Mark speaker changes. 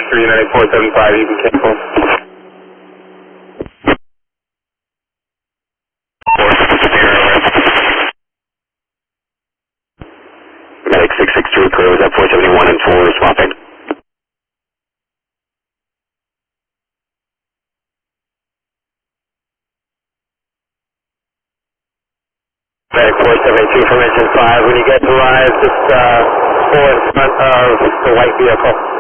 Speaker 1: 6639475, you be careful. Medic 663 crew, is that 471 and 4 swapping? Medic 472 from engine 5, when you get to rise, just pull in front of the white vehicle.